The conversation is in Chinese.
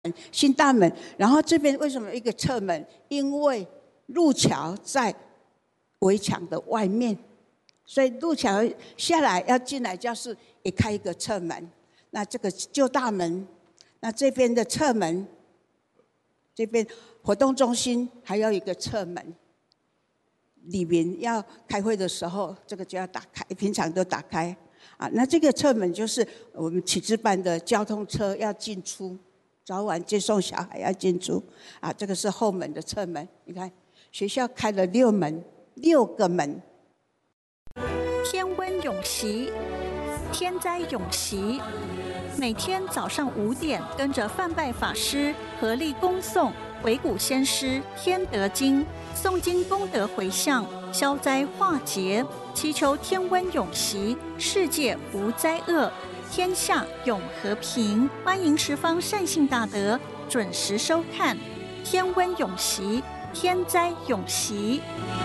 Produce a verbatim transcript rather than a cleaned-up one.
新大门，然后这边为什么有一个侧门？因为路桥在围墙的外面，所以路桥下来要进来教室也开一个侧门。那这个旧大门，那这边的侧门，这边活动中心还有一个侧门，里面要开会的时候，这个就要打开，平常都打开啊。那这个侧门就是我们启智班的交通车要进出。早晚接送小孩要进出啊，这个是后门的侧门。你看，学校开了六门，六个门。 天温永习，天灾永习。每天早上五点，跟着范拜法师合力恭诵鬼谷先师《天德经》，诵经功德回向，消灾化劫，祈求天温永习，世界无灾厄。天下永和平，欢迎十方善信大德准时收看《天温永习》，天灾永习。